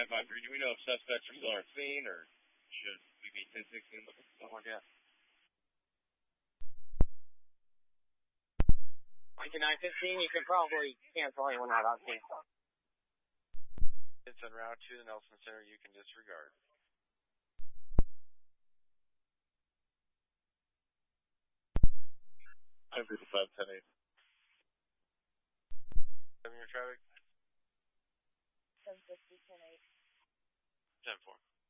953, do we know if suspects are still on scene, or should we be 1016 looking for something like that? Like 915, you can probably cancel anyone out on scene. It's en route to the Nelson Center, you can disregard. I'm 55, 10-8. 7 your traffic? 750, 10-8. 10-4.